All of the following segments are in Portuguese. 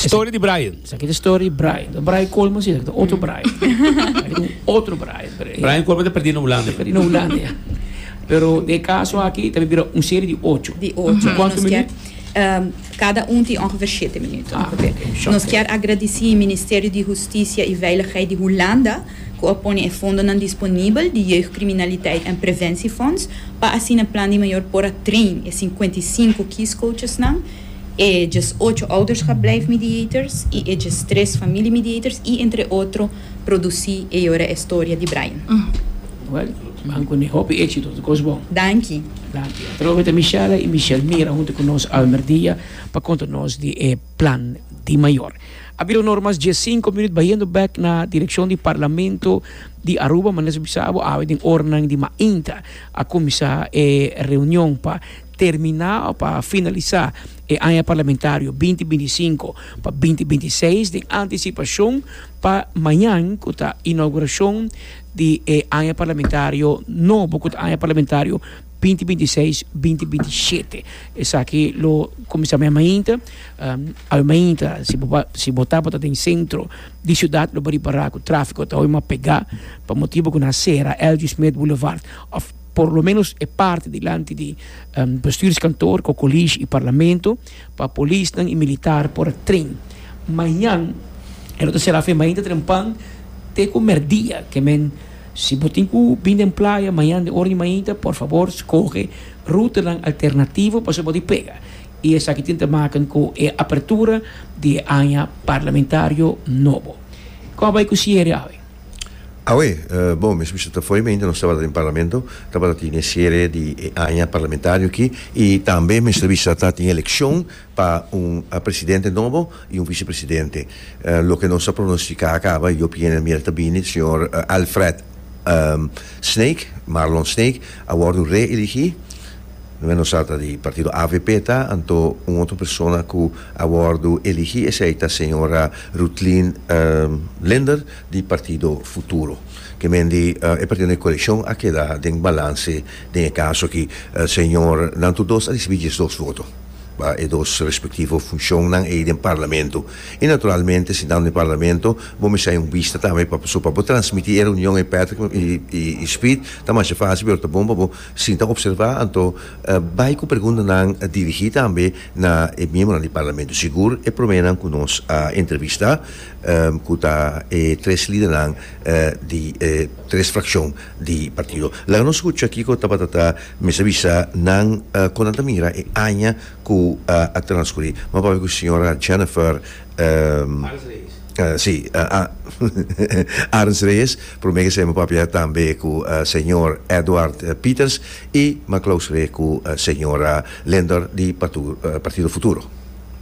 Story di Brian. Essa aqui é a história de Brian. O Brian Coleman, sim, outro Brian. Outro Brian. Brian Coleman está perdido na Holanda. Perdido na Holanda. Pero de caso aqui, também virou série de 8. De 8. Quantos minutos? Cada tem ongeveer 7 minuten. Okay. Nós queremos agradecer ao Ministério de Justiça e Veiligheid de Holanda que opõe fondos disponíveis de jeugdcriminaliteit en preventiefonds para assim um plano de maior por a train 55 kiescoaches e just 8 ouderschapblijf mediators e just 3 família mediators e entre outros produzir a história de Brian. Well, manco ne hoop éxito, de coisa bom. Dank je. Trovate Michelle e Michelle Mira junto com nós ao meio-dia para contar nós de plan de maior. Abbiamo normas de 5 minutos bayendo back na direção do Parlamento de Aruba, mas nós precisamos de ordem de mainta a começar a reunião para terminar, para finalizar o ano parlamentário 2025 para 2026 de antecipação para amanhã, com a inauguração do ano parlamentário novo, com o ano parlamentário 2026-2027. Essa aqui lo começamos amanhã. Amanhã, se botar para o centro de cidade, lo vai parar com o tráfego, está uma pegar para motivo que na Serra, L.G. Smith Boulevard, por lo menos é parte delante de bestuurskantoor, com o colégio e parlamento, para a polícia e militar por trem. Amanhã, ela será feita amanhã, trempando, tem que comer dia, que men. Se você tem em praia, amanhã de hora de manhã, por favor, escolhe ruta alternativa para você poder pegar. E essa aqui tem que marcar com a abertura de ano parlamentário novo. Como vai que se é? Bom, mesmo se foi, ainda não estava no parlamento, estava na série de ano parlamentário aqui e também me estava em eleição para presidente novo e vice-presidente. O que não se pronostica acaba, eu penso minha tabine, o senhor Alfred Snake, Marlon Snake, award reelegi. Não stata di partito AVP, anto outra pessoa que award elegi, essa é a senhora Rutlin Lender, di Partido Futuro. Che mendi è partito in coalizione a che dà den balance nel caso che signor Nanto dos a ricevere dos votos. E dos respectivos funcionam e no Parlamento. E naturalmente, se dão no Parlamento, vamos ter vista também para transmitir a reunião e speed, também se faz, mas bom, para sinta observar, então, vai com pergunta dirigir também na membro do Parlamento. Seguro, e prometem com nós a entrevista com três líderes de três frações de partido. Lá nós escuta aqui com a mesa vista com a mira e anha com a transcorrer, ma poi con la signora Jennifer Arns Reyes, per me che siamo proprio anche con il signor Edward Peters e ma close re con la signora Lender di Partito Futuro.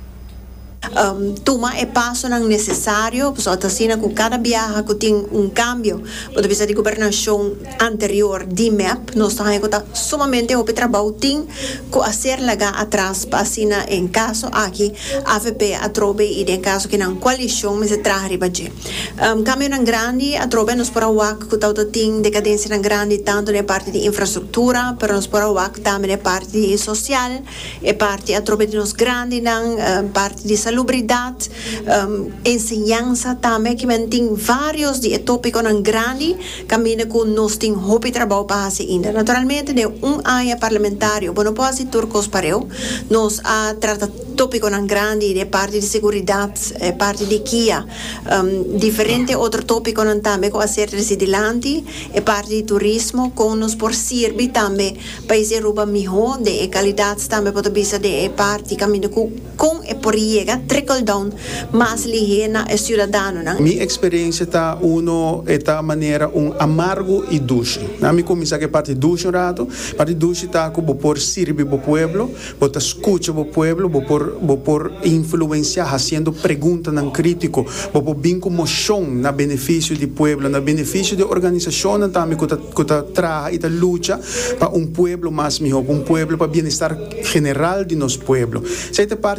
Toma e passo não necessário, pessoal está assim com cada viagem que tem cambio, pode ver de governação anterior de MEP, nós estamos sumamente o trabalho tem que ser laga atrás para assim em caso aqui AVP a trobe e em caso que não coalição mas se traz ribaje. Cambio não grande a trobe nos para o que todo tem decadência não grande tanto na parte de infraestrutura, para nos para o também na parte social, e parte a trobe de nos grande não parte de salubridade, ensinança também, que tem vários de tópicos grandes, caminho com nós tem roupa e trabalho para fazer ainda. Naturalmente, de ano parlamentário, não pode ser turcos para eu, nós tratamos tópicos grandes, de parte de segurança, parte de Kia, diferente outro tópico também, com a ser residente, e parte de turismo, com nos por servir também, país Europa melhor, de qualidade também, pode ser de parte, caminho com e por chegar trickle down mais ligeira e cidadano. Minha experiência está esta maneira amargo e doce. Na minha comissão que parte doce rato, parte doce está com por servir o povo, por escutar o povo, por influenciar, fazendo perguntas não crítico, por bem como chão na benefício do povo, na benefício da organização também que traz e luta para povo mais melhor, povo para bem-estar general de nosso povo. Essa parte bonita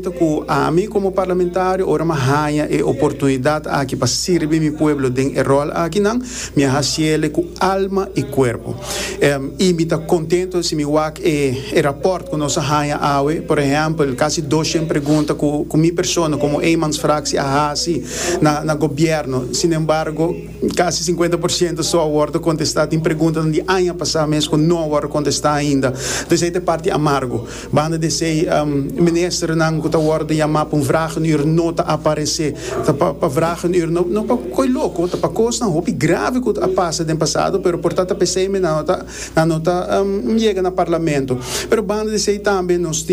imita que a mim como parlamentário ora uma raia e oportunidade aqui para servir meu povo den rol aqui não me haciele com alma e corpo e me tá contento se me wak e rapport com nossa raia awe por exemplo quase 200 perguntas com minha pessoa como Eimans Fraxi a assim na governo sin embargo quase 50% só agora contestado em perguntas de ano passado mesmo com não agora contestar ainda dus é parte amargo banda de sei minister não que tá agora chamar para vraag uur nota aparecer para vraag uur não para coi louco tá para coisa não hope grave que a passa do passado pero portanto pensei me na nota chega no parlamento pero banda de sei também nós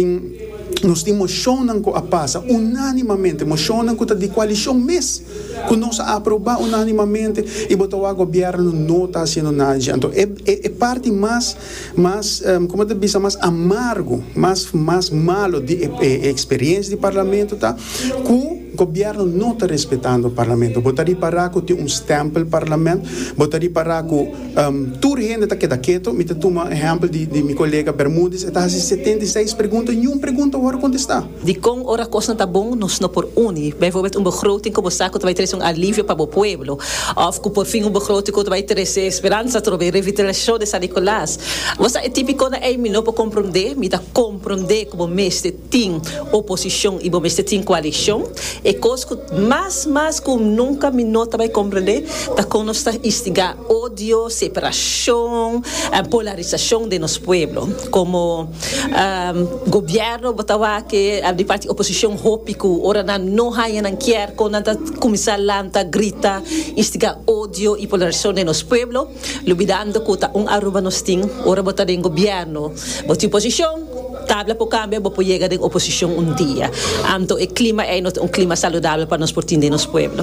mocionam com a passa unanimamente mocionam com a de coalição mês que nós aprovar unanimamente e botou o governo não está sendo nada então é parte mais como te diz mais amargo mais malo de experiência de parlamento tá que o governo não está respeitando o parlamento botaria para que tem stempel parlamento botaria para que tudo gente está quieto me toma exemplo de meu colega Bermudes está assim 76 perguntas e uma pergunta agora contestar de com ora coisa tá bom nós não por uni bijvoorbeeld begroting como saco vai trazer alívio para o povo of que por fim begroting que vai trazer esperança sobre revitalização de San Nicolás você é típico na me não compreender me dá compreender como mestre tem oposição e como mestre tem coalição e coisa mais como nunca me nota vai compreender tá com nós está instigar ódio separação polarização de nosso povo como governo botava que a parte oposição hópico ora não haya não quer com nada começar lanta grita instigar ódio e polarização de nosso povo olvidando que tá aruba nos tem ora botar em governo botar oposição tabla por cambio vou chegar em oposição dia então o clima é clima saudável para nós portin de nosso povo.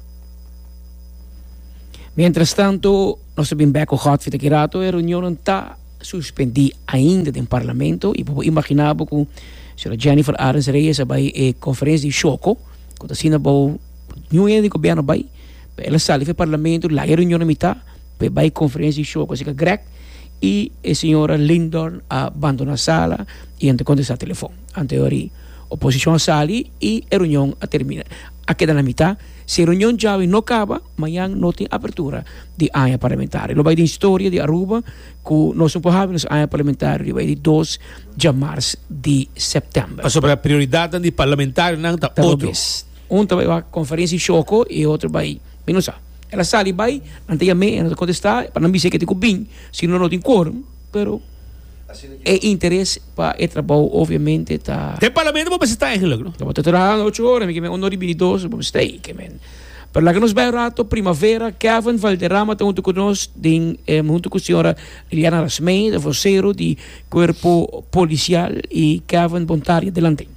Mientras tanto, nós sabemos que o hot fit a reunião não está suspendida ainda no parlamento e vou imaginar que a senhora Jennifer Arens Reyes vai a conferência de choco quando assim na boa nenhum de governo vai ela sai do parlamento lá a reunião não está vai conferência de choco assim que Greg e a senhora Lindorn abandona a sala e ante contestar o telefone anterior oposição a sali e a reunião a termina a queda na metade se a reunião já não acaba amanhã não tem abertura de área parlamentar lo vai de história de Aruba que nós não podemos área parlamentar vai de 2 de março de setembro sobre a prioridade de parlamentar não está outro vai a conferência de choco e outro vai não sabe ela sali vai anteriormente não contestar para não dizer que tem bem se não tem quórum pero é interesse para o trabalho obviamente tá tem parlamento vamos estar em logro vamos estar 8 horas que me onde ribidos vamos estar aí que men para lá que nos vai rato primavera Kevin Valderrama está junto conosco junto com a senhora Liliana Rasmei da vocero de corpo policial e Kevin Bontari delante.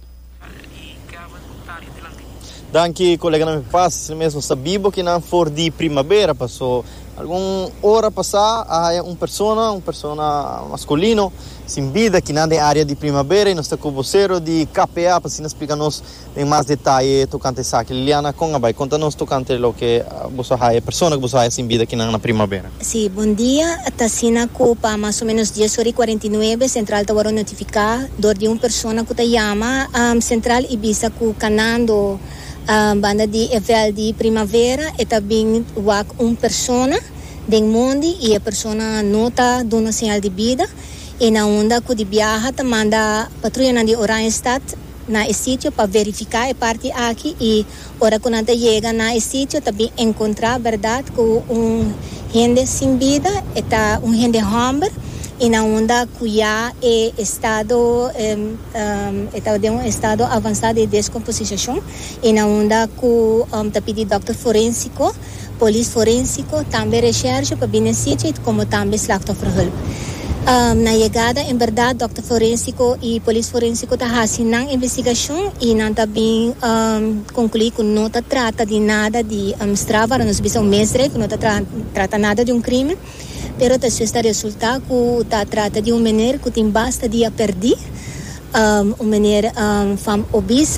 Danke, colega, não me passa, mesmo sabia que não for de primavera, passou alguma hora passar, há uma pessoa masculino, sem vida, que não é área de primavera, e nós estamos com o vocero de KPA, para nos explicar-nos em mais detalhe, tocante essa que Liliana Conga vai conta-nos tocante o que você é pessoa que você é sem vida que não na primavera. Sim, bom dia, Tassina Copa, mais ou menos 10h49, Central está notificar, de uma pessoa que está chama, Central Ibiza, que canando banda de evel de primavera e também uma pessoa de mundo e a pessoa nota dona sinal de vida e na onda que de viaja te manda patrulha de Oranjestad na sítio para verificar a parte aqui e hora quando chega na sítio também encontrar verdade com gente sem vida eta gente hambre e na onda cuya estado de um estado avançado de descomposição e na onda que tá pedi doctor forensico, polícia forensico, também recherche para vir nesse sítio como também slachtofferhulp. Na chegada, em verdade, doctor forensico e polícia forensico tá fazendo investigação e não também concluir que não trata de nada de strava, nós vimos mestre que não trata nada de crime. Pero está resulta que trata de menina que tem basta dia perder, menina fam obispa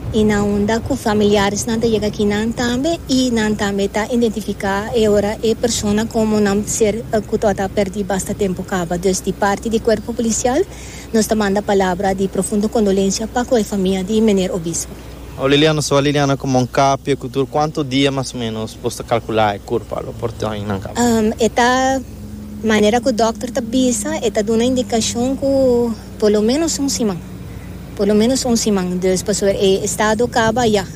e na onda com familiares não chega aqui não também e não também tá identificar agora a pessoa como não ser que tá perdi bastante tempo acaba desde parte do corpo policial nós manda palavra de profunda condolência para com a família de menor obispo. Liliana, só Liliana como um capio cultura quanto dia mais ou menos posso calcular a curva lo portão não capa. Eta maneira que o doutor tá bisa eta dando indicação que pelo menos semana. Pelo menos semana depois o estado acaba já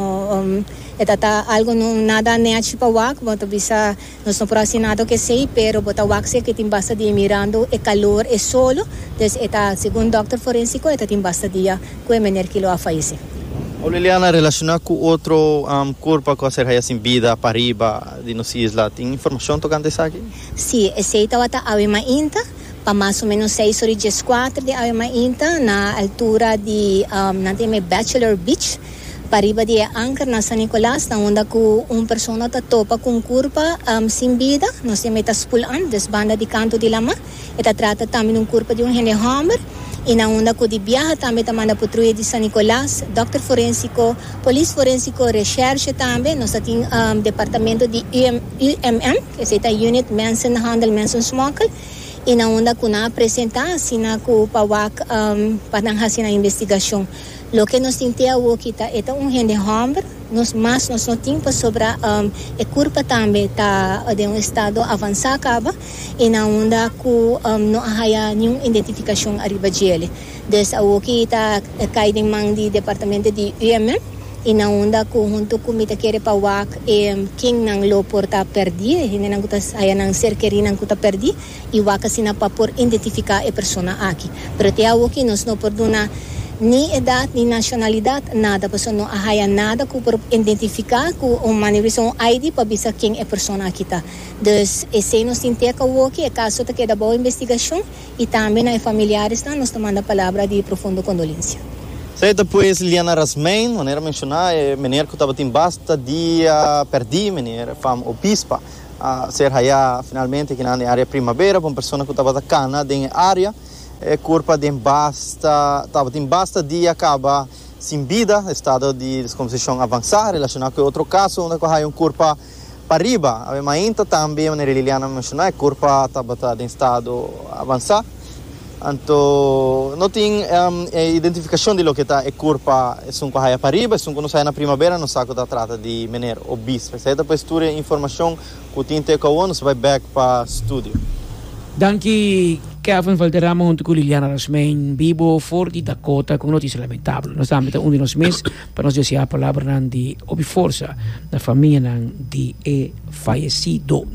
no tá algo não nada net para wak bota bisa nós não assinado que sei pero bota wak sei que tem basta de mirando e calor e solo des eta segundo doctor forensico eta tem basta dia que menor que lo a falece. Liliana, relacionado com outro corpo que ser aí assim vida para riba de nossa isla, tem informação tocante isso aqui? Sim, esse estava a Avema Inta para mais ou menos 6 horas e 4 de Avema Inta na altura de na Bachelor Beach para riba de Anchor na San Nicolás na onde com pessoa tá topa com corpo sem vida nós temos esta spulan desbanda de canto de lama eta trata também corpo de Henry Hammer e na onda com de viaja também manda patrulha de San Nicolás, doctor forensico, polícia forensico, recherche também, nós temos departamento de UMM, que se chama Unit Manson Handle Manson Smokle, e na onda com a apresentar, assim na com pawak para fazer a investigação. Lo que nós tentamos aqui é gente hammer, nós não temos sobre a curva também tá de estado avançado acaba e na onda com não há nenhuma identificação arriba dele. Des aqui está caindo em de departamento de UMM e na onda com junto com mita querer pawak quem não lo porta perdi, e não kuta saya não ser querendo não kuta perdi e waka sina para por identificar a pessoa aqui. Pero te aqui nós não perdona ni edad, ni nacionalidade, nada. Pessoa não há nada que por identificar com uma ID para ver quem é a pessoa aqui está. Então, esse nós temos que é caso que da boa investigação e também os familiares nós tomando a palavra de profunda condolência. Sei depois Liliana Rasmein, maneira mencionar, menina que estava tem basta dia perdi, menina fam obispa, ser aí finalmente que na área primavera, uma pessoa que estava da cana dentro área corpo de basta dia acaba sem vida, estado de descomposição avançada, relacionado com outro caso, onde há corpo para riba, ainda também, a Liliana mencionou, corpo estava em estado avançado, então não tem identificação de lo que está corpo que há para riba, que não sai na primavera, não sabe que trata de menor obispo, essa é a postura informação que tem que nós vai back para estúdio. Danke Kevin Valderrama junto com Liliana Rasmein, vivo for di Dakota com notícia lamentável. Nós estamos um de nós meses para nós dizer a palavra de força da família de falecido.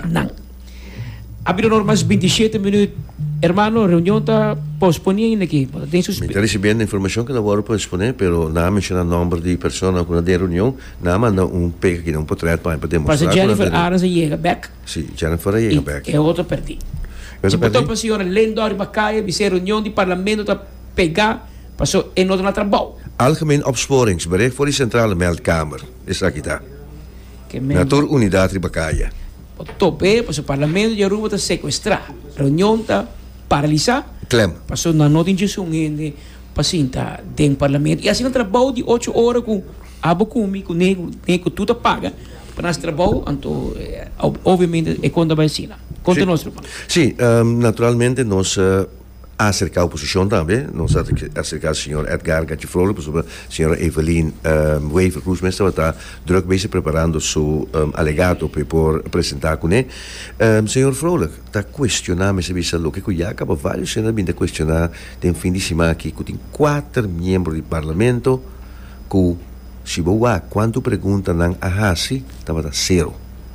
Abriu normas 27 minutos. Hermano, reunião está posponida aqui. Me recebendo informação que não vou posponer, mas não menciona o nome de pessoas que na reunião, não manda pega que não pode para demonstrar. Mas Jennifer Arans chega back. Sim, Jennifer chega back. É outra perdi. Se botou para a senhora lendo a Ribacaia, vai ser reunião de parlamento para pegar, passou em outro trabalho. Algemeen opsporingsbericht voor die centrale meldkamer. Is dat daar? Natuur Unidade Ribacaia. Tope, passou o parlamento e a rua está sequestrar. Reunião está paralisar. Klem. Passou na nota de gente paciente dentro do parlamento. E assim um trabalho de 8 horas com abocumi, com nego tudo paga. Para nosso trabalho, então, obviamente, é quando vai ensinar. Conta nós, irmão. Sim, naturalmente, nós acercar a oposição também, nós acercar o senhor Edgar Gattifrolo, por exemplo, a senhora Evelyn Wever Cruz, mas está druk bezig preparando seu alegato para apresentar com ele. Senhor Frolo, está questionando, se visa o que já acaba vários anos vindo a questionar, tem fim de semana aqui, que tem 4 membros do parlamento, que se boa, quando pergunta não a Hasi, estava 0,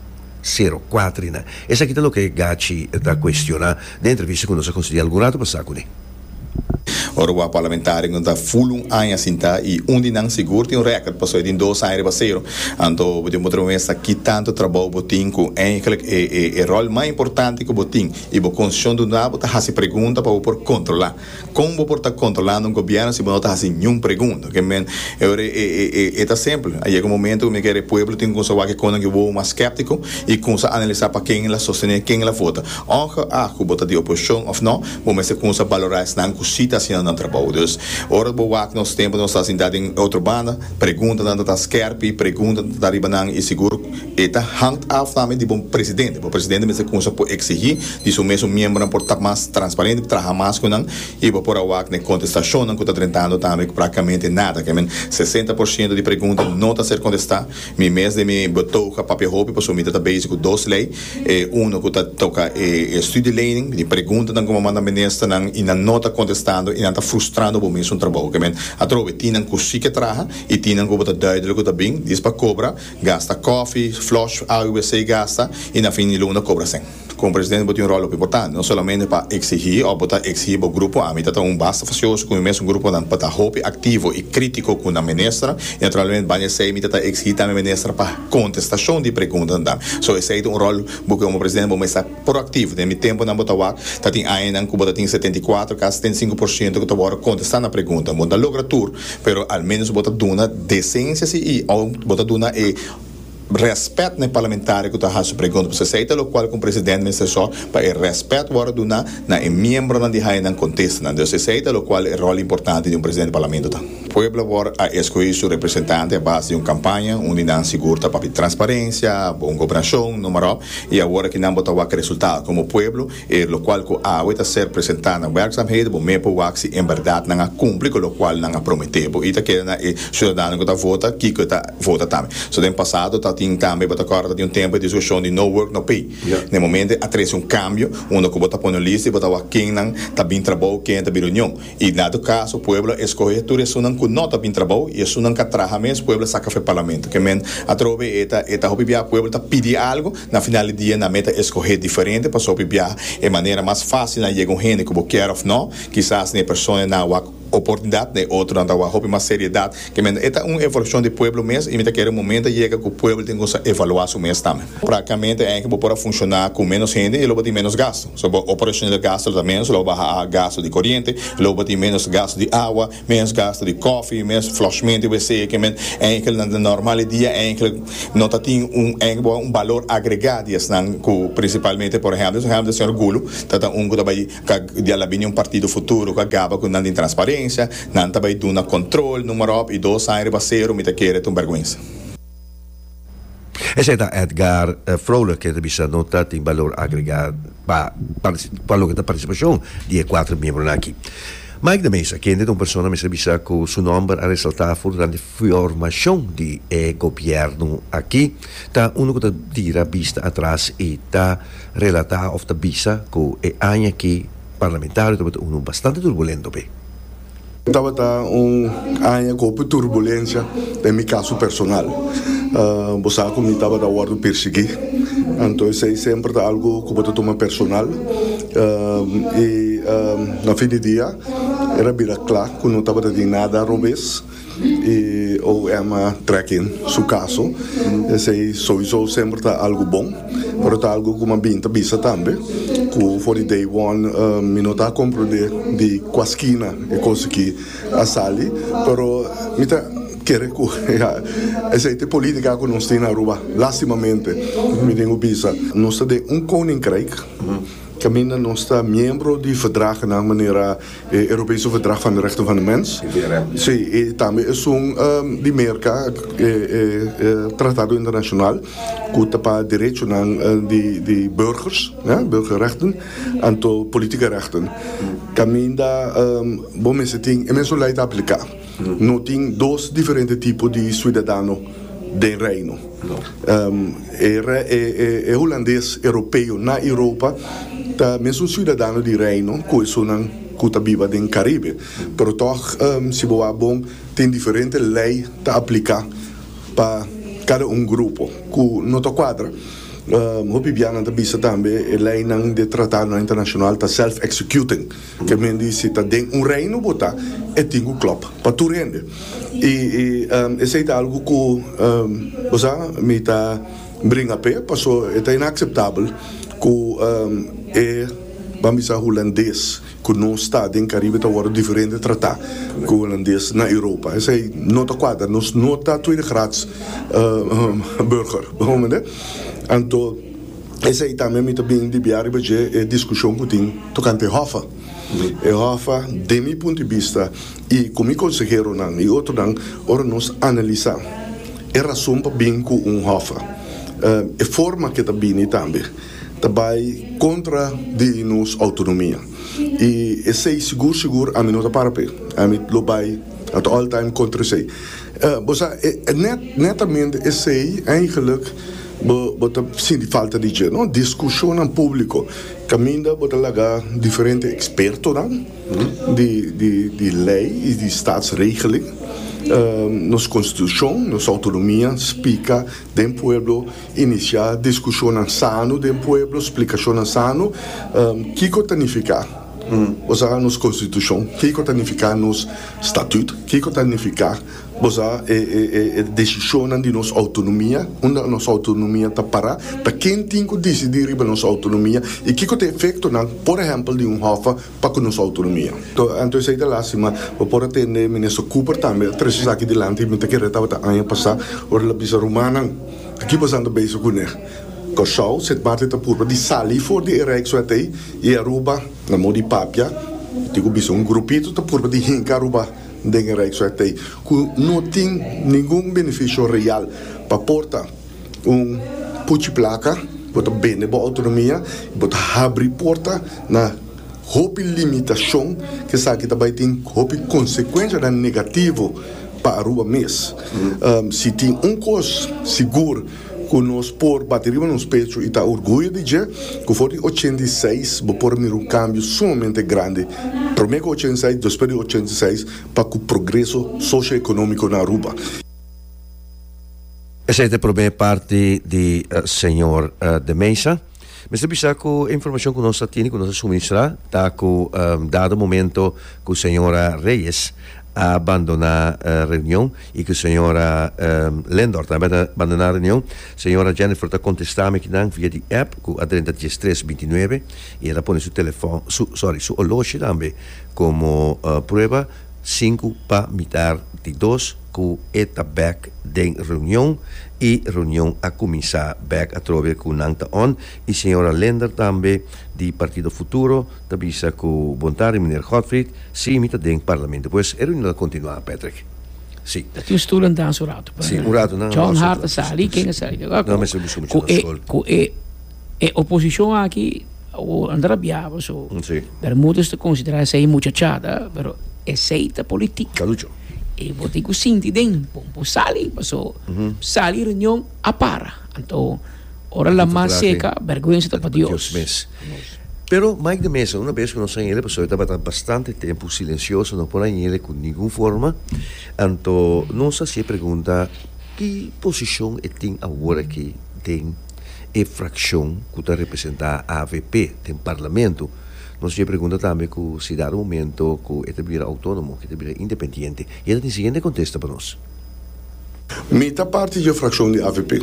4. Essa aqui é o que Gachi está questionando, da entrevista que nós conseguimos algum rato passar com ele. Ora, o parlamentar que está full ano assim tá e onde não seguro tem recorde passou de 2 anos para 0. Então, podemos mostrar aqui tanto trabalho botim com é rol mais importante que botim e a constituição do nabo tá se pergunta para por controlar. Como por estar controlando um governo se não tá assim nenhuma pergunta, que men é tá simples. Aí é um momento que o povo tem que saber que quando que vou mais skeptico e começar a analisar para quem ela sostener, quem ela vota. Onde que bota de oposição ou não, vamos começar a valorar essa não cita assim no trabalho. Dus, ora bo wak nos tempo nos está em outra banda, pergunta dan dat skerpi, pergunta da ribanang e seguro eta hangt af também de bom presidente. O presidente mesmo com por exigir, de seu mesmo membro por estar mais transparente, trabalhar mais com não e por wak ne contestação não que está tentando também praticamente nada, que 60% de perguntas não está ser contestar. Mi mês de me botou a papel roupa para sumir da basic dos lei, uno que está toca studielening, de pergunta dan como manda ministra não e não está contestando e não está frustrando o mesmo trabalho, que a trove tinham que se que traga e tinham que botar duidelijk dat bem, diz para cobra, gasta coffee, flush, água, você gasta e na fim de luna cobra sem. Como presidente botou um rol importante, não somente para exigir ou botar exigir o grupo, a mim tá basta facioso com o mesmo grupo para estar roupa ativo e crítico com a ministra, e naturalmente banha sei me tá exigir também a ministra para contestação de perguntas dan. So esse é um rol porque como presidente vou estar proativo, de meu tempo na botar tá tem ainda em Cuba tem 74, quase 75% que tá bora contestar na pergunta, monta logra tour, pero al menos botar duna decência e ou botar duna e respeito no parlamentar que está a pergunta para você o qual com o presidente ministro só para respeito agora do na membro na de high na contexto na você o qual é rol importante de presidente do parlamento tá pueblo agora a escolher seu representante a base de campanha onde não segura para transparência boa governação número e agora que não botar o resultado como pueblo o qual com a vai ser apresentado na verksamheid bom mepo waxi em verdade não cumpre com o qual não prometeu e tá que na cidadão que tá vota que tá vota também so tem passado tá tem também bota corda de tempo de discussão de no work no pay no momento atrás cambio onde que bota põe lista bota o quem não tá bem trabalho quem tá bem reunião e dado caso o pueblo escolhe tudo isso não com nota bem trabalho e isso não que trabalha mesmo o pueblo saca para parlamento que men a trove eta hobby o pueblo tá pedir algo na final do dia na meta escolher diferente para sobre é maneira mais fácil na chega gente que quer ou não quizás nem pessoa na oportunidade de outro anda a roupa mais seriedade que é uma evolução do pueblo mesmo e me quer um momento chega que o pueblo tem que evaluar o mês também praticamente é que para funcionar com menos gente e logo tem menos gasto sobre operação de gasto também logo baixar gasto de corrente logo tem menos gasto de água menos gasto de coffee menos flushment você que é que na normal dia é que não tem um valor agregado principalmente por exemplo o senhor Gulo tá que vai de alabinho um partido futuro que acaba com nada de transparência não tá vai dando controle número e dois anos baseiro me quer ter vergonha. Esse é Edgar Froelich que bisa nota tem valor agregado para a participação de 4 membros aqui. Mike de Mesa, que é uma pessoa que bisa com seu nome a ressaltar durante a formação de governo aqui, tá que tira vista atrás e tá relatar of the bisa com ano que parlamentar bastante turbulento bem. Estava ano com turbulência em meu caso personal. Você como estava da hora de perseguir, então sei sempre algo que eu tomo personal e na fim do dia era bem claro que não estava de nada a robes e ou é uma trekking seu caso sei sowieso sempre algo bom mas algo como uma binta bisa também que for the day one me não tá compreender de quasquina e coisa que a sali pero me tá querer que essa política que nós temos na rua lastimamente me tenho bisa nós temos koninkrijk Camina nós está membro de verdrag na maneira Europese verdrag van de rechten van de mens. Sim, e também é de merca tratado internacional que para direito de burgers, burgerrechten, en politieke rechten. Camina bom mensen ting, e mensen leidt aplicar. Não tem dois diferentes tipos de cidadão do reino. É holandês europeu na Europa. Mesmo cidadão de reino que são que vive no Caribe, pero toch se boa bom tem diferente lei para aplicar para cada grupo que não te quadra. Hopi biana da bisa também a lei de tratado internacional está self-executing, que me diz que tem reino bota e tem club para tu rende. E esse é algo que você me está brinca a pé, passou é inaceitável que vamos a holandês que não está em Caribe está agora diferente tratar com o holandês na Europa. Essa é nota quadra, nós nota tweede graads burger, né? Então essa aí também me também de biar a discussão que tem tocante Hoffa. E hofa, de mi punto de vista, e como consejero nan, e outro nan, ora nós analisar. É razão para bem com hofa. É forma que está bem também. Também contra de nos autonomia. E esse seguro a mim não está para pé. A mim lo vai at all time contra sei. Netamente esse aí eigenlijk bota sim de falta de jeito, não discussão no público. Caminha bota lá diferentes expertos de lei e de staatsregeling. Nos Constituição, nos autonomia, explica do povo, iniciar discussão sano do povo, explicação sano, que significa? Nos Constituição, que significa nos Estatuto, que significa decisão de nossa autonomia, onde a nossa autonomia está para quem tem que decidir sobre nossa autonomia e que tem efeito, por exemplo, de hofa para nossa autonomia. Então, isso é a lástima, por atender o ministro Cooper também, três aqui delante, e me te querer estava a passar, ora a bisa romana, aqui passando bem com ele. Koshau, set mate ta purba di sali for di erekswetei, e Aruba, na modi papia, digo bisa grupito ta purba di hinka Aruba, den erekswetei, que não tem nenhum benefício real para porta puti placa, bota bene boa autonomia, bota abrir porta na hopi limitação, que sabe que também tem hopi consequência negativo para Aruba mês. Se tem coisa seguro, que nós por bateria nos peitos e está orgulho de dizer que foi 86 por um cambio sumamente grande. Primeiro 86, depois de 86 para o progresso socioeconômico na Aruba. Essa é a primeira parte do senhor de Mesa. Mas se bisa com a informação que nós temos, que nós suministrar, está com dado momento que a senhora Reyes abandonar a reunião e que a senhora Lendor também abandonar a reunião. A senhora Jennifer está contestando aqui via de app com a 3329 e ela põe seu telefone, seu horloge também como prova 5 para mitar de 2 que está back da reunião e reunião a começar back a trover com Nanta On e a senhora Lender também do Partido Futuro também está com o voluntário Mr. Gottfried se imita dentro do Parlamento. Pois a reunião continua, Patrick. Sim. Dat is stoel en dan zo raad. Sim, um rato não. John Hart sali, quem sali. Não, mas eu me chamo de oposição aqui o André Biavo so. Sim. Bermudas te considerar essa muchachada, pero essa política. Calucho. E vou ter que sentir dentro, sali, passou, sali reunião a para. Então, ora la mais seca, vergonha para Deus. Pero Mike de Mesa, uma vez que nós saímos, ele estava bastante tempo silencioso, não por ele com nenhuma forma. Então, nós se pergunta que posição ele tem agora que tem a fração que está representar a AVP, tem parlamento. Nós se pergunta também que se dá um momento que ele vira autônomo, que ele vira independente. E ele tem a seguinte contesta para nós. Mita parte da fração de AVP.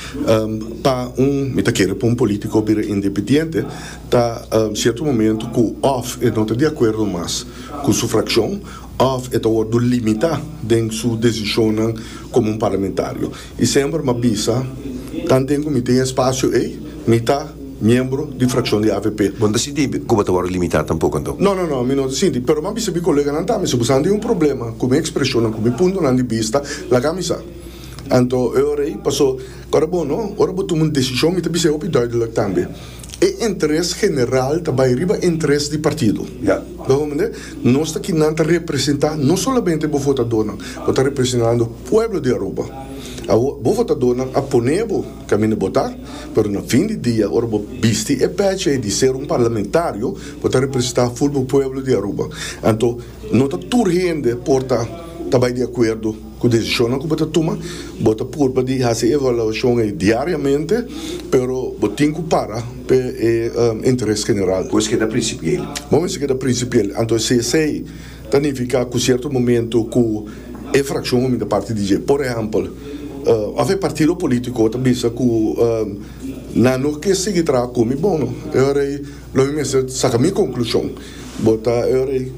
Mita quer para político vir independente, tá certo momento que o OFF não está de acordo mais com sua fração, OFF está ordo limitar em sua decisão como parlamentário. E sempre uma bisa, tanto em que tem espaço aí, mita membro de fração de AVP. Bom, decidi como está limitado tampouco então? Não, não decidi, pero mas bisa colega não está, mas se você tem problema com a expressão, com o ponto de vista, la camisa. Então, eu passou, agora bom, não? Agora botou uma decisão e também se ouve duidelijk também. E interesse general também riba interesse de partido. Nós está aqui não representar não somente o votador, mas está representando o povo de Aruba. O votador a ponevo caminho votar, mas no fim de dia, ora visti e pece de ser parlamentário, para representar o povo de Aruba. Então, não está turgente porta também de acordo com a decisão que você toma, você pode fazer avaliação diariamente, pero você tem que parar para interesse general. Pois que é da principial. Vamos que é da principial. Então, se sei, significa que certo momento que a fração da parte de por exemplo, há partido político também que não que seguir tra como bom, eu não me saca minha conclusão. Bota eu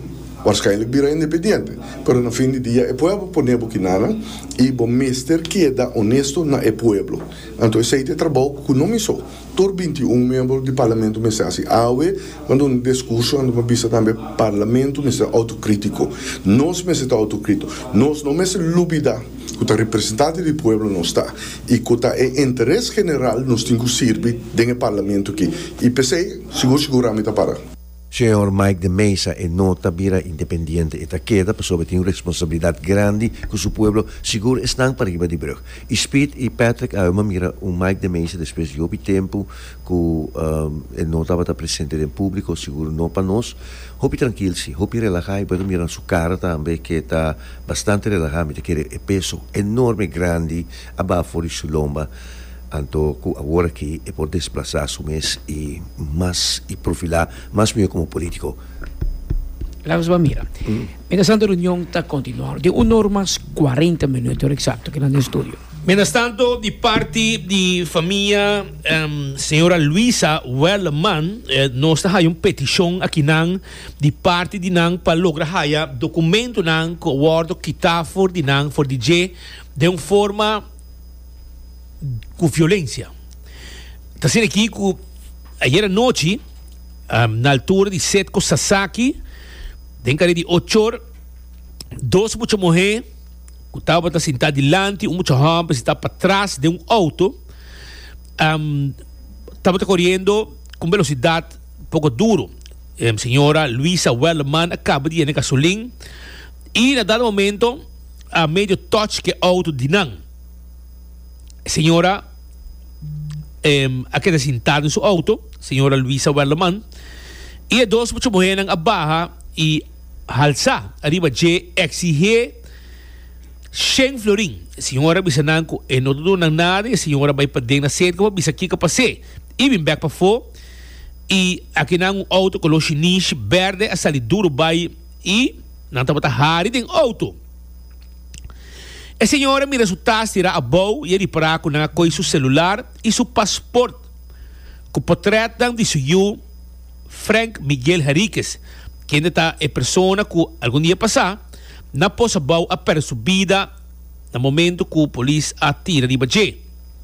waarschijnlijk bira independiente. Pero no fin de día, el pueblo pone boquinana y bom mister queda honesto na el pueblo. Entonces, ese trabajo que no me hizo. Por 21 miembros do parlamento me se assim. Quando um discurso, quando uma vista também, parlamento me se autocrítico. Nós me se autocrítico. Nós não me se lúbida. Que o representante do povo não está. E que o interesse general nos tem que servir dentro do parlamento aqui. E pensei, seguramente para. Senhor Mike de Mesa e nota bira independiente e queda pessoa tem uma responsabilidade grande com o povo seguro estão para riba de brug. E Speed e Patrick uma mira Mike de Mesa depois de outro tempo que ele não estava presente em público seguro não para nós. Hopi tranquilo se, hopi relajado, pode mirar sua cara também que está bastante relajado, que é peso enorme grande abaixo de sua lomba. Anto agora que é por desplazar su mês e profilar mais melhor como político. Vamos a mirar. Mientras tanto, la reunión está continuando. De 1 hora más 40 minutos exacto que en el estudio. Mientras tanto, de parte de familia señora Luisa Wellman, nos hay una petición aquí de parte de nan para lograr documento nan que awardo kita for de nan for DJ de una forma com violência. Está sendo aqui que ayer à noite, na altura de Setco Sasaki, dentro de 8 horas, 2 muitas mulheres que estavam sentadas delante, muitos homens estavam para trás de auto, estavam correndo com velocidade pouco duro. Senhora Luisa Wellman acaba de ir na gasolina e, na dado momento, a meio touch que auto de nan. Senhora aqui sentada em seu auto, senhora Luisa Wellman, e a 2 muitas mulheres abaixo e halsa arriba de exigir 100 florin. Senhora bisa nanko e não do nada, a senhora vai para dentro da sede que bisa aqui que passei e vem back para fora e aqui nang auto com o chinês verde a salir duro vai e não tá hari dentro auto. A senhora me resulta tirar a boa e ele para com seu celular e seu passaporte. Com o portreto de seu Frank Miguel Henriquez, que ainda está a pessoa que algum dia passar, na possa boa a percebida no momento que a polícia atira de baixo.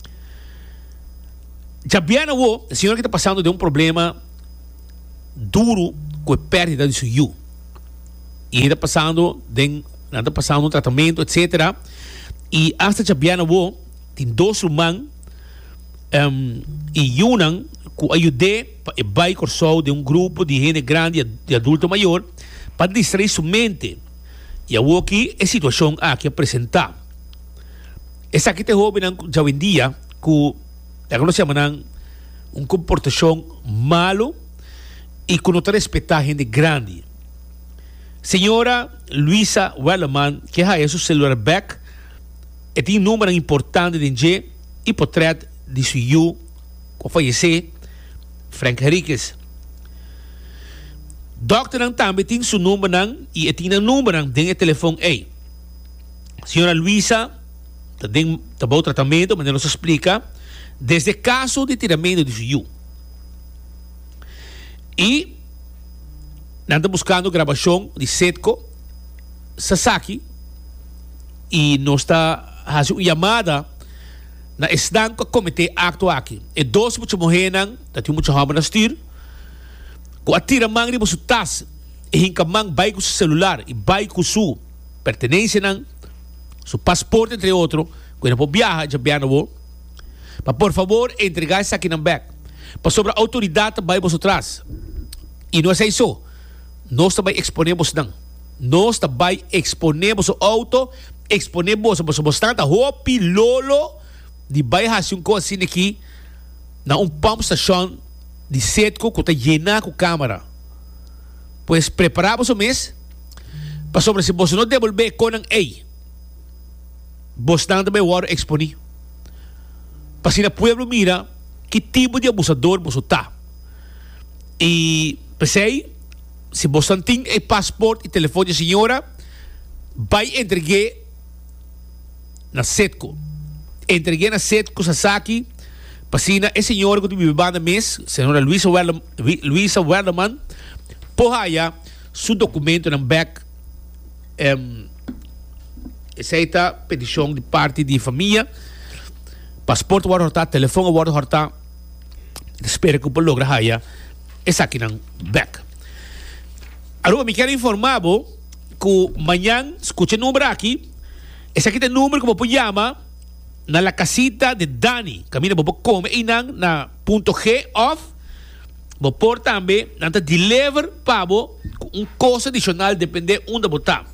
Já bem a senhora que está passando de um problema duro com a perda de seu e está passando um tratamento, etc. E hasta Jabiana tem 2 irmãos e unam que ajude para vai corso de um grupo de gente grande de adulto maior para distrair sua mente. E aqui é a situação que apresentar. Essa aqui tem jovem já em dia que nós chamamos comportação malo e que não respeita a gente grande. Senhora Luisa Wellman, que é seu celular back, e tem número importante de G e portreto de seu que faleceu, Frank Henriquez. Doctor também tem seu número e tem o número de telefone aí. Senhora Luisa, está bom tratamento, mas nos explica, desde caso de tiramento de seu. E anda buscando gravação de Setco Sasaki e nós está fazendo chamada na estanco comitê acto aqui. E 2 muitas mulheres, tem muitos homens na estir, que atira mão de seu tas e hinca mão vai com seu celular e vai com sua pertenência, seu passaporte, entre outros, que não pode viajar, já viajou. Mas, por favor, entregar isso aqui na back. Para sobre a autoridade, vai para trás. E não é isso. Nós também exponemos não. Nós também exponemos o auto, exponemos bastante roupa, lolo, de bairro assim como assim aqui, na pump station de Setco que está llena com câmera. Pois preparamos o mês, para sobre se você não devolver com ei, você também vai exponer. Para se o povo mira que tipo de abusador você está. E pensei, se você tem passaporte e telefone, senhora, vai entregar na Setco. Entreguei na Setco Sasaki, para a senhora que vive na mês, senhora Luisa Wellman, porra, su documento ng back essa petição de parte de família, passaporte war horta, telefone war horta, espero que o logra haya essa aqui ng back. Agora me quero informar que amanhã escute o número aqui, esse aqui é o número que você chama na la casita de Dani, camina você come inang na ponto G off, você pode também nanta deliver para coisa adicional depende onde você está.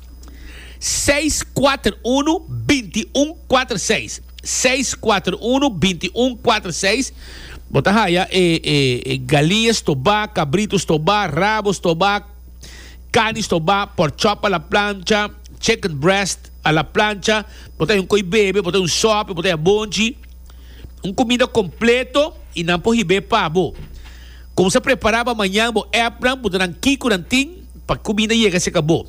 641-2146 641-2146 bota haya galinhas toba, cabritos toba, rabos toba, canis toba, pork chop a la plancha, chicken breast a la plancha, bota coi bebe, bota sopa, bota bonji, comida completo e não pode beber pabo. Como se preparava amanhã, bo epram, bota kiko nanting, para comida chega se acabou.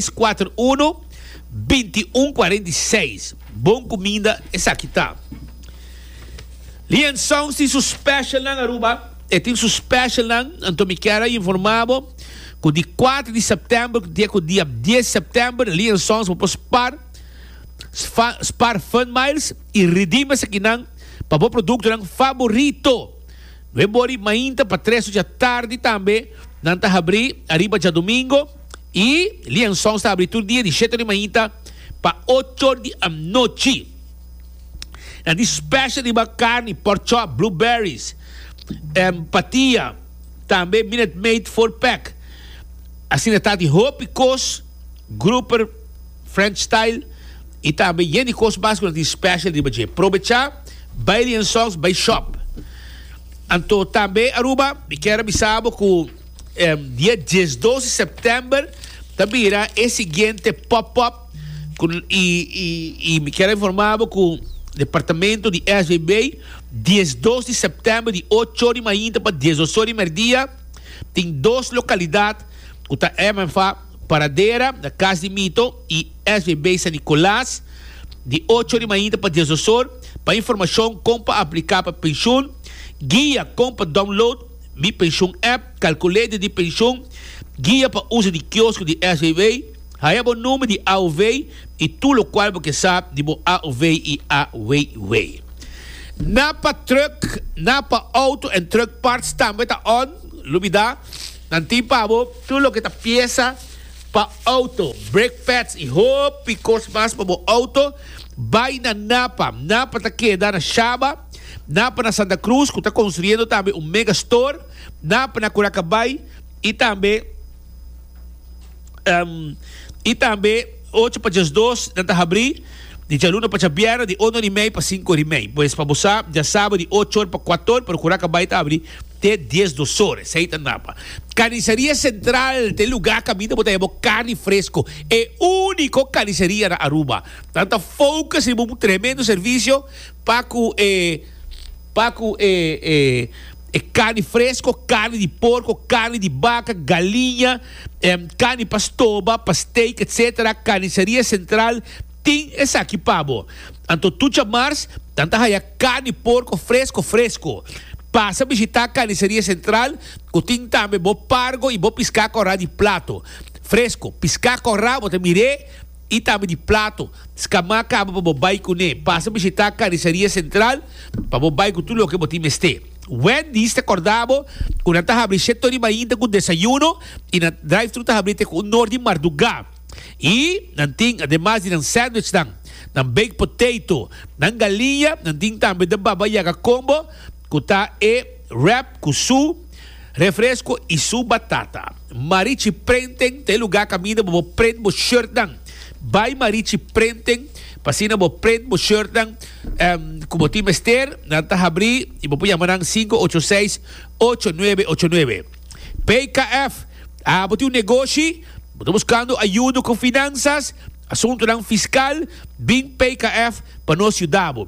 641-2146. Bom comida, essa aqui tá. Lian Songs tem seu special na Aruba. E tem seu special na, então me quero informar que de 4 de setembro, dia 10 de setembro, Lian Songs vão spar Fun Miles e redima essa aqui para o produto ng favorito. Não é bori mainta para 3 da tarde também. Nanta abrir arriba já domingo e Lian Songs está abrindo dia de 7 de manhã para 8 da noite. E de special de carne, pork chop, blueberries, patia, também Minute Maid 4-pack. Assim está de Hope Coast, Grouper, French Style e também Jenny Coast básico de special de baje. Aproveitar, by Lian Songs, by shop. Então também Aruba, me quero avisar que dia 12 de setembro também irá o seguinte pop-up e me quero informar que o departamento de SBB 12 de setembro de 8 de manhã para 18 de meio-dia tem 2 localidades que está Paradeira da Casa de Mito e SBB San Nicolás de 8 de manhã para 18 para informação como para aplicar para pensão, guia como para download Mi Pension App, calculete de pensão, guia para uso de quiosco de SBB, aí o número de AOV e tudo o qual você sabe de AOV e AWW. Napa truck, napa auto and truck parts também está on, lumida, nanti pabo, tudo o que está peça para auto, brake pads e hope cost mais para o auto, vai na Napa está queda na Chaba, Napa na Santa Cruz, que está construindo também um mega store, Napa na Curacabay e também 8 para as 2 na Tahabri, de Jaluna para Chabiara, de 1h30 para 5h30. Pois para você, já sabe, de 8 para 4 para Curacabay Tabri, até 10 horas, aí está Napa. Carniceria Central, tem lugar caminho, botar carne fresco, é único carniceria na Aruba. Tanto focus em um tremendo serviço para carne fresco, carne de porco, carne de vaca, galinha, carne pastoba, steak, etc. Carniceria Central tem essa aqui, pabo. Então, tu chamares, tanta raia carne porco fresco. Passa a visitar a Carniceria Central, que tem também bo pargo e bo piscar corrá de plato. Fresco, piscar corrá, bote mire e também de plato. Escamar cabo para bo baicune. Passa a visitar a Carniceria Central, para bo baicu tudo o que botim este. Wendy está acordado, quando está abrindo 7 de manhã com desayuno e na drive-thru está abrindo com norte de Mardugá. E nanting, además de sandwich ng baked potato, ng galinha, nanting também de babayaga combo, kuta wrap com su refresco e su batata. Marichi Prenten, tem lugar caminho para print mo shirt dan. Vai Marichi Prenten, pasina mo print mo shirt dan. Como Team Esther, nanta abrir e mo chamar ng 586-8989. PKF, abot yung negócio, estou buscando ajuda com finanças, assunto ng fiscal, Bing PKF para nós ajudar.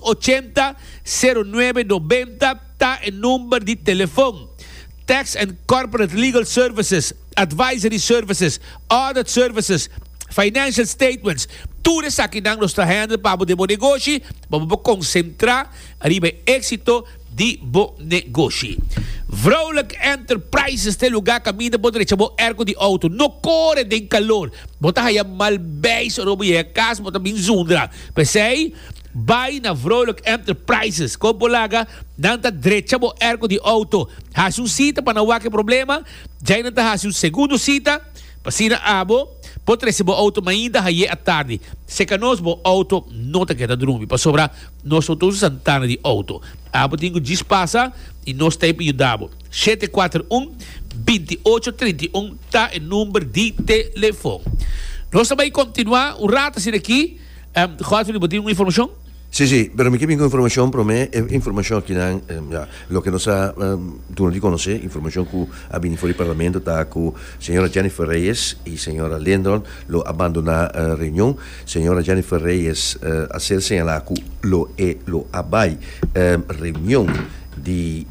280-0990 tá em número de telefone. Tax and Corporate Legal Services, Advisory Services, Audit Services, Financial Statements, tudo isso aqui nang nos trahendo para o bom negócio, para concentrar arriba êxito de bom negócio. Vrolijk Enterprises te lugar caminho por direita bo ergo de auto no corre de calor bota haya mal base ou boia casa bota bem zundra pensei vai na Vrolijk Enterprises com bolaga nanta direita bo ergo de auto has cita para não ter problema já nanta has segundo cita pasina abo pode receber auto ainda aí à tarde se canos bo auto não te queda dormir para sobrar nós todos Santana de auto abo tingo dispassa e nós temos ajudado 741-2831 tá o número de telefone nós também continuar o rato assim aqui Juan Filipe tem uma informação. Sí, pero mi tengo información para mí, información que lo que nos ha, tú no te conoces, información que ha venido fuera del Parlamento, está con señora Jennifer Reyes y señora Lendron, lo abandona reunión, señora Jennifer Reyes hacer señalar que lo abay reunión de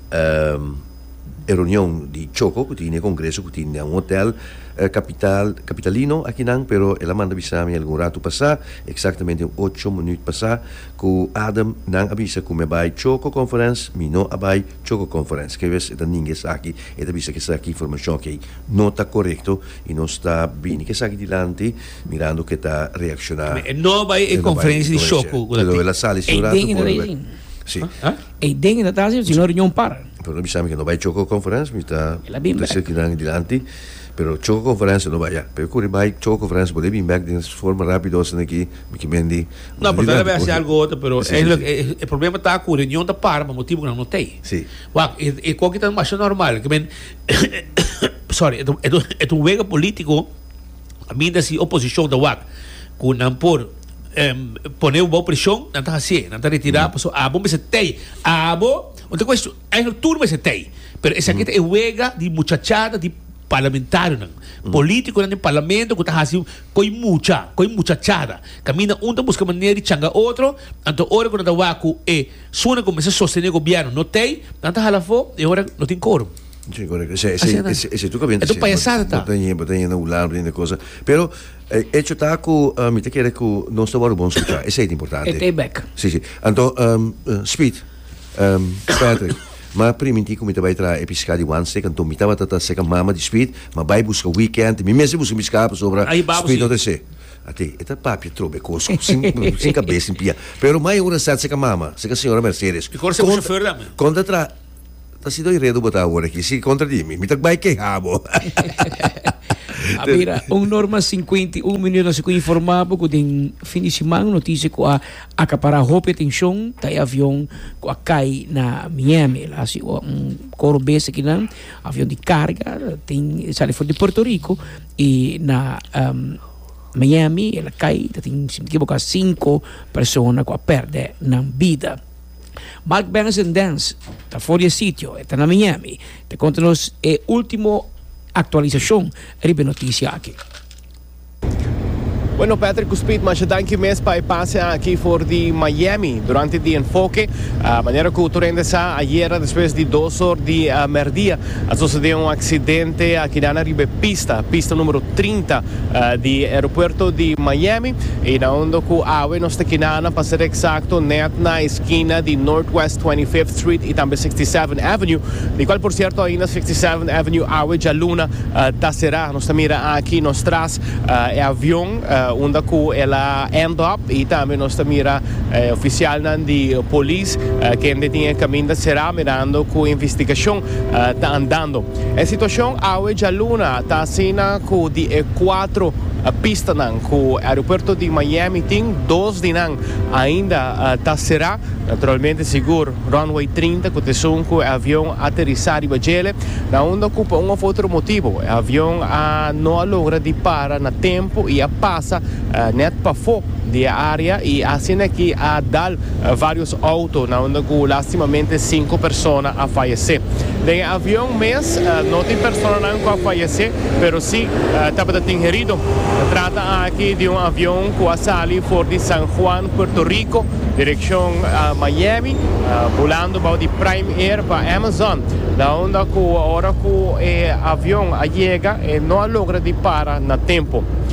Choco, que tiene congreso, que tiene un hotel capitalino aquí nan, pero ela manda avisar me algum rato passar, exatamente 8 minutos passar, que Adam nan avisa que me vai Choco Conference, me não vai Choco Conference, que vezes ninguém está aqui, e avisa que está aqui informação que não está correto e não está bem, que está aqui dilante, mirando que está reaccionando. Não vai conferência de Choco, ela sale esse rato. Sì. E dentro da tasi si non riunione para. Però noi sappiamo che non vai Choco Conference, mi sta cercando di avanti, però Choco Conference non vai. Per cui vai Choco Conference, potevi in back di forma rapida, aqui, mi mendi. No, porque deve ser algo outro, pero o problema está com a reunião da para, mas motivo não tem. Sim. E qual que está mais normal, que ben sorry, é um vega político, a mim dessa oposição da WAC, com não por poner uma pressão, não está assim, não está retirar, passou a bomba se tem, a bomba, outra coisa, a turma se tem, pero essa aqui é vega de muchachada de parlamentário, político no parlamento que está assim, com muchachada, caminha busca maneira de changar outro, então hora quando está waco e suna começa a sostener o governo, não tem, não está halafo, e hora não tem coro. Sì, corretto. Se tu capisci, è paiasata. Botagna un di cosa. Però e c'è taco mi te chiede che non sto buono scusa, e sei importante. E te back. Sì. Anto Speed Patrick, ma prima in come te vai tra episcadi di one second, mi tava tata second mama di Speed, ma vai busca weekend, mi mese busca mi scapa sopra Speed o te se. A te, e papi trobe coso, sem cabeça em pia. Pero mai ora sa second mama, second senhora Mercedes. E corse o chauffeur da me. Conta tra si do redo botar agora aqui, se contradimi, mi vai que rabo. Mira, norma 51 minutos se informava que tem fim de semana notícia que a acaparar roupa e atenção tá avião que cai na Miami, lá assim coro base aqui lá, avião de carga, tem sai fora de Porto Rico e na Miami ela cai, tem se equivocar 5 pessoas que perde na vida. Mark Benson Dance está fora de sítio, está na Miami. Te conta-nos a última atualização de notícia aqui. Bueno, Patrick Speed, mas danke mes para passe aqui for de Miami durante o enfoque. A maneira que o torrente sa ayer, depois de 2 horas de merdia, sucedeu acidente aqui na pista número 30 do aeroporto de Miami. E na onde que a água nós aqui para ser exato, net na esquina de Northwest 25th Street e também 67th Avenue, de qual, por certo, ainda 67th Avenue, a água já luna será. Nós mira aqui, nós traz avião, onde ela end up e também nós mira oficial de polícia que ainda tinha caminho será mirando que a investigação está andando. A situação hoje a luna está assim com de 4 pista que o aeroporto de Miami tem 2 de ainda será naturalmente seguro runway 30 que tem que o avião aterrissar e bagele na onde ocupa outro motivo o avião não logra de parar na tempo e passa net para fora da área e assim aqui a dar vários autos na onde lastimamente 5 pessoas a falecer. O avião mesmo não tem pessoas a falecer, mas sim estava herido. Trata aqui de avião que sale fora de San Juan, Puerto Rico, direção a Miami, volando para de Prime Air para Amazon. Da onde a hora que o avião chega e não logra de parar na tempo.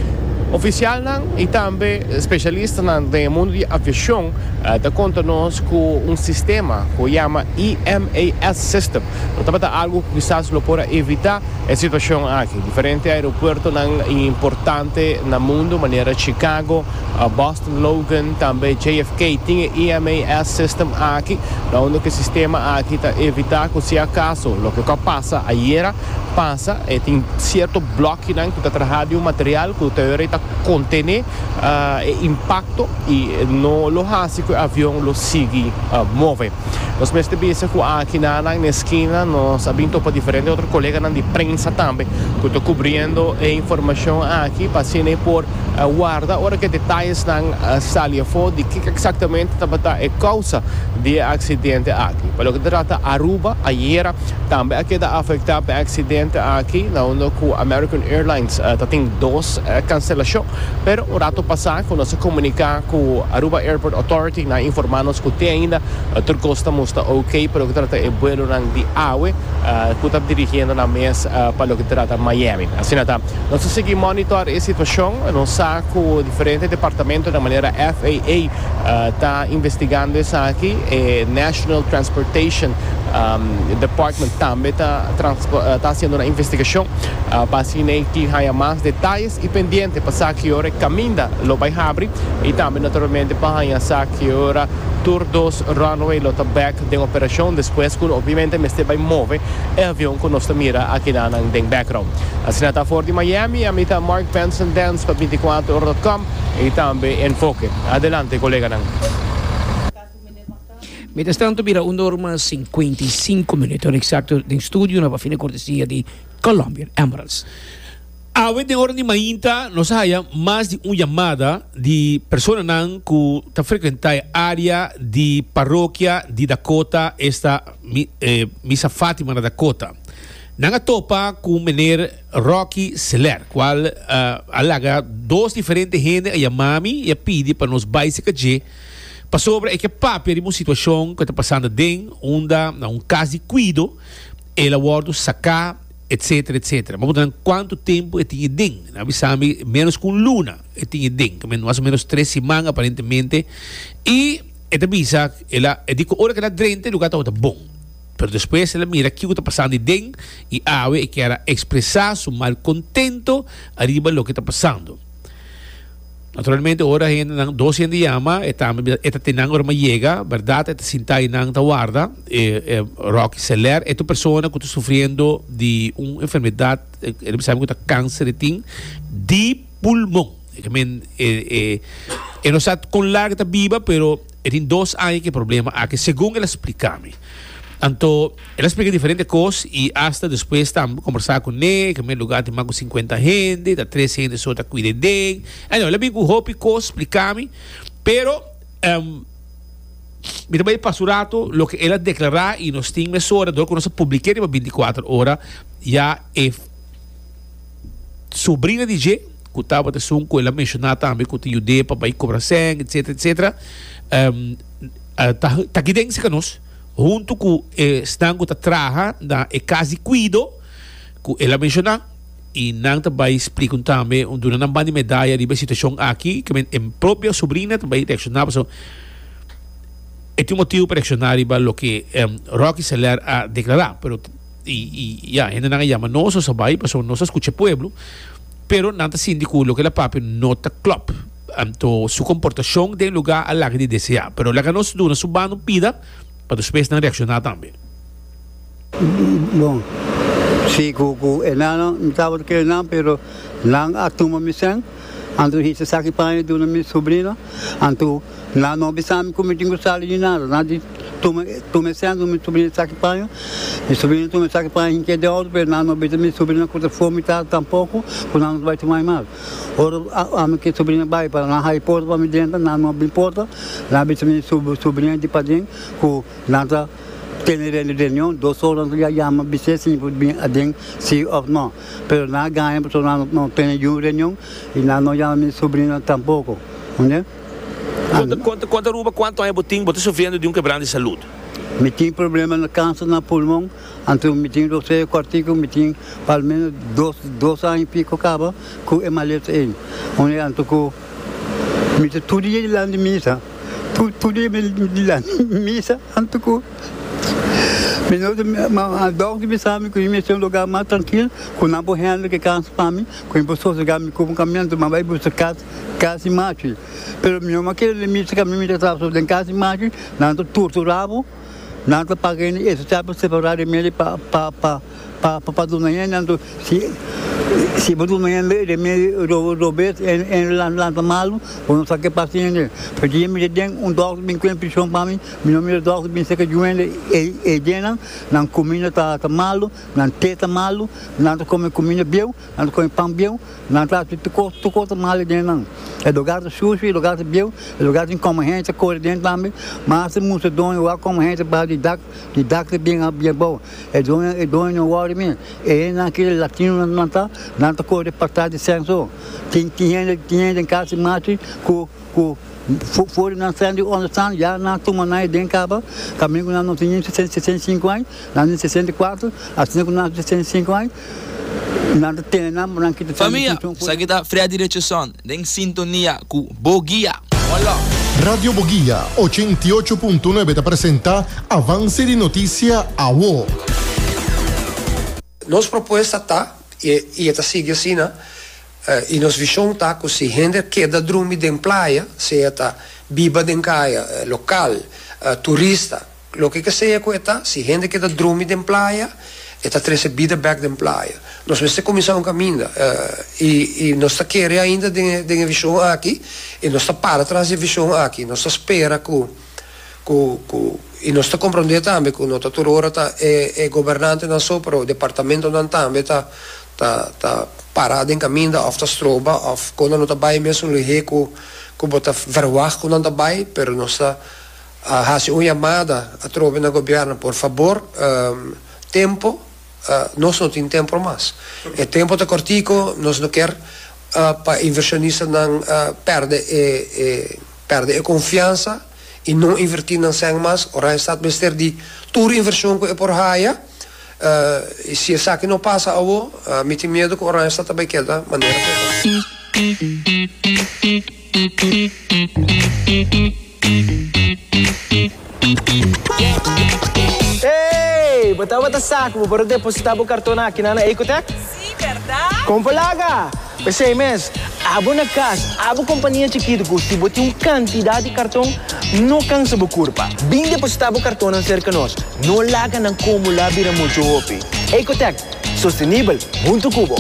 Oficial e também especialista no mundo de aviação da conta-nos com sistema que chama IMAS System. Então, é algo que quizás lo pode evitar a situação aqui. Diferente aeroporto importante no mundo, maneira Chicago, Boston Logan, também JFK, tinha IMAS System aqui, onde o sistema aqui está evitar que se acaso o que passa ayer passa e tem certo bloco que está trabalhando um material que está contém impacto e no logístico o avião lo sigue move. Nós mesmo pensamos que aqui na esquina nós abrimos para diferentes outros colegas de prensa também que estão cobrindo a informação aqui para ser por guarda ora que detalhes não saem fora de que exatamente está a causa do acidente aqui. Para o que trata Aruba ayer também aqui está afetado pelo acidente aqui onde o American Airlines tem 2 cancelações, pero o rato passado quando nós comunicamos com a Aruba Airport Authority na informar-nos que tem ainda Turcosta está ok, para o que trata é bueno de AWE que está dirigindo na mesa para o que trata Miami. Assim está. Nós seguimos monitorar a situação, nós sabemos que o diferente departamento da maneira FAA está investigando isso aqui, National Transportation Department também está fazendo uma investigação para que haya mais detalhes e pendente para que hora caminha lo vai abrir e também naturalmente para que hora Tour 2 runway lo back de operação depois que obviamente este vai mover o avião que nós mira aqui na background. Assim está fora de Miami, a mita Mark Benson Dance para 24horas.com e também Enfoque. Adelante, colega. Mientras tanto, mira, 1h55 minutos exacto de estúdio na fina cortesia de Colombian Emeralds. A de hora de mainta, nós há mais de uma chamada de pessoas que estão frequentando a área de paróquia de Dakota, esta Missa Fátima na Dakota. Nanga topa com o menino Rocky Seller, qual alaga 2 diferentes gente a chamar-me e a pedir para nos baixa que para sobre que papi de uma situação que está passando dentro um caso de cuido, ele aborda sacar etc, etc. Vamos ver quanto tempo ele tinha dentro. Avisamos menos com luna ele tinha dentro, mais ou menos 3 semanas aparentemente. E ele avisa, ele diz que hora que ele drente, o lugar está bom. Mas depois ele mira o que está passando dentro e ele quer expressar seu mal contento arriba do que está passando. Naturalmente, ora gente nang 200 de llama, eta tinang ora chega, verdade, eta sintay nang tawarda, Rocky Seller, esta persona que está sufriendo de uma enfermedade, ele sabe que está câncer de pulmão. Ele não sabe com larga está viva, pero tem 2 anos que problema há que segundo ele explica-me. Então, ele explica diferentes coisas e hasta depois estamos conversando com ele, que no lugar tem mais de 50 gente, da 3 gente só está cuidando dele. Ele vem com roupa e coisas, explica-me, pero me também passou rato, o que ele declarar e nós temos horas, do que nós publicamos para 24 horas, já é sobrinha de G, que estava de sunco, ele mencionou também que tem judeia para ir cobrar sangue, etc, etc. Está aqui dentro de nós, junto com Stango que trabalha na casa de cuido, que ele mencionou, e não também explica também, durante a banda de medalha, de situação aqui, que a própria sobrinha também reaccionava. Este motivo para reaccionar o que Rocky Seller a declarar, pero ainda não chama nós o sabai, porque nós escuta pueblo, pero não sindico lo que la papi nota club. Então, sua comportação tem lugar a lá que desejar, pero lá que nós duna subano pida para depois não reaccionar também. Bom, sim, o enano não estava querendo, pero não atuma missão. Anto hisa saki pai do minha sobrinha, anto lá não bisame como tinha gostado de nada, nada tome sendo minha sobrinha saki pai, minha sobrinha tome saki pai em que de outro, mas não bem minha sobrinha com fome tá tampouco, quando não vai tomar mais. Ora a minha sobrinha vai para na high port para me dentro, não bem porta, lá bem minha sobrinha de padrinho, com nada tener reunião, 2 horas já chama bice se bem adem se ou não, pero na ganha porque não tem nenhuma reunião e não chama minha sobrinha tampouco, né? Quanto Aruba, quanto é botim, você sofrendo de quebrado de saúde? me tinha problema no câncer na pulmão, então me tinha doce cortico, me tinha pelo menos 2 anos e pico acaba com emalete aí. Onde então me tudo dia de lá de missa, tudo dia de lá de missa, então a dog me sabe que eu me um lugar mais tranquilo, com não morrendo que cansa para mim, com a pessoa chegar me com caminhando, mas vai buscar casa e macho. Pelo menos aquele limite que a mim me tratava sobre casa e macho, não torturava, não paguei esse tipo separado ele para donar, não se botou manhã de meio Robert em lá malo, ou não sabe que paciente. Porque me deu dog bem com prisão para mim, meu nome dog bem seca joelho e dena, não comida tá malo, não teta malo, não come comida bem, não come pão bem, não tá tu coisa mal dena. É lugar de sushi, lugar de bem, lugar de comida cor dentro também, mas se muito dono eu como gente para de dac bem bom. É dono no war me, é naquele latino não tá não te corre para de senso. Tinha em casa mate com for na sendo understand já na toma na dentro caba caminho não tinha 65 anos na 64 assim que na 65 anos nada tem nada branco de família segue da freia direção em sintonia com Boguia. Olá. Radio Boguia 88.9 te apresenta Avance de Notícia AWO. Nossa proposta está e esta sigue assim, né? E nos visão tá que se gente queda dormir em praia, se está biba em caia local, turista, lo que seja coisa, se gente queda dormir em praia, está treze vida back em praia. Nós vamos começar um caminho e nós está querendo ainda de visão aqui e nós está para trás de visão aqui, nós está espera e nós está compreendendo também que o nosso turora é governante não só para o departamento não também tá parado em caminho da autostrada, of quando não tá bem mesmo lhe que bota verwacht quando não tá bem, pero nós está fazendo uma chamada a tropa no governo, por favor, tempo, nós não temos tempo mais. É tempo de cortico, nós não quer para inversionista não perde a confiança e não invertir não sem mais, ora está besteira de toda inversão que é por raia. E se essa aqui não passa me tem medo que o orange está também queda maneira Ei, bota saco para depositar o cartão aqui na Ecotec? Sim, verdade? Compalaga! Pensei mesmo, abo na casa, abo companhia chiquita que se botar uma quantidade de cartão, não cansa a curva. Bem depositar o cartão cerca de nós, não larga não como lá vira muito opi. Ecotec, sustentável, muito cubo.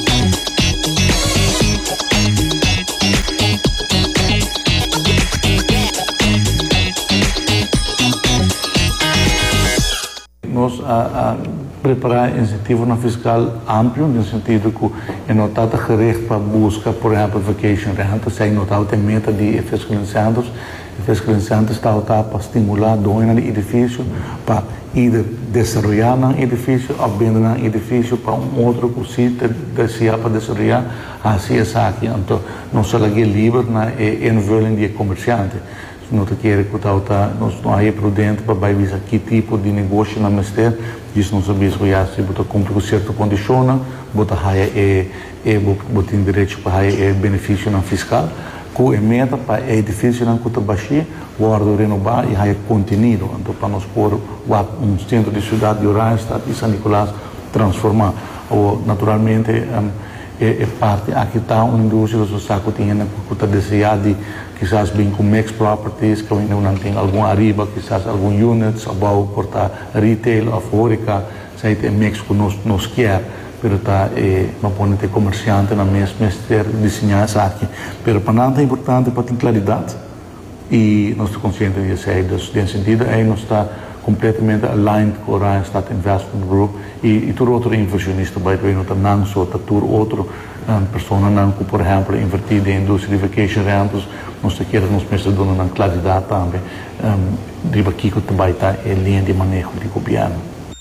Nós preparar incentivo na fiscal amplo, no sentido que é notado gericht para busca, por exemplo, vacation renta, se é notado tem meta de fiscalizantes está para estimular dono do edifício para ir desenvolver no edifício ou vender no edifício para outro sítio desejar para desenvolver assim é aqui. Então, não só é livre na envolvimento de comerciante. Não te quer que nós não é prudente para ver que tipo de negócio na mestre, isso não sabia se você cumpre com certa condição, você tem direito para benefício na fiscal, que é meta para é difícil não que baixar, guarda renovar e é contenido, então para nós pôr centro de cidade de Oranjestad e São Nicolás transformar, ou naturalmente é parte aqui está uma indústria do saco tinha que está desejado quizás bem com Max Properties, que ainda não tem algum arriba, quizás algum units, ou portar retail, ou fábrica, se tem Max que nós quer, pero está não pode ter comerciante na mesma ter desenhar isso aqui, pero para nada é importante para ter claridade e nós estamos conscientes disso aí, nesse sentido aí nós está completamente aligned com o Oranjestad Investment Group e todo outro inversionista vai ver não só todo outro pessoa não que por exemplo invertir em indústria de vacation rentals nós queremos nos pensar dando uma claridade também de aqui que também está em linha de manejo de governo.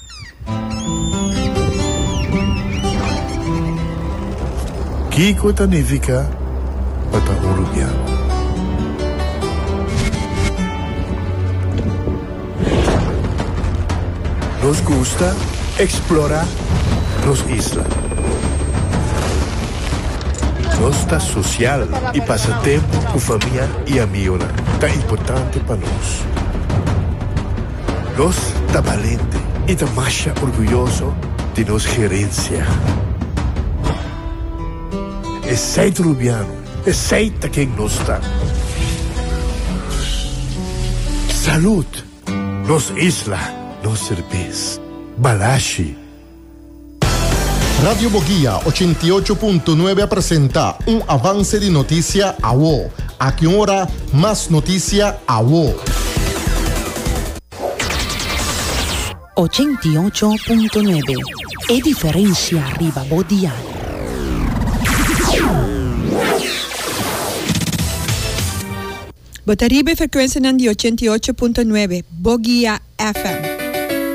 Kiko significa para Uruguai. Nos gusta explorar nos islas. Nossa social e passatempo com família e amigos tá importante para nós. Nós tá valente e tá mais orgulhoso de nossa gerência. É sempre rubiano, é sempre quem nós está. Saúde, nos isla, nos cerveza, Balashi. Radio Boguía 88.9 presenta un avance de noticia a vos. A qué hora más noticia a vos. 88.9 è differenza arriva Bodiano. Botaribe frequenza di 88.9 Boguía FM.